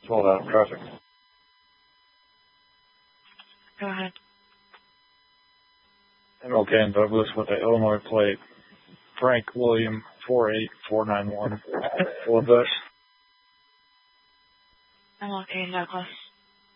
Pulled out of traffic. Go ahead. MLK and Douglas with the Illinois plate. Frank William 48491. Full of this. MLK and Douglas.